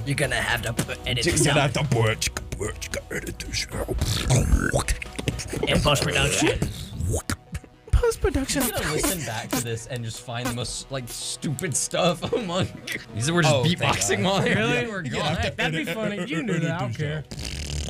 You're gonna have to edit You're this gonna have out to edit the show. in post-production. Post-production. I'm gonna listen back to this and just find the most like stupid stuff among. These are we're just beatboxing while Really? we're Yeah, gone. that'd be funny. You knew that. I don't care.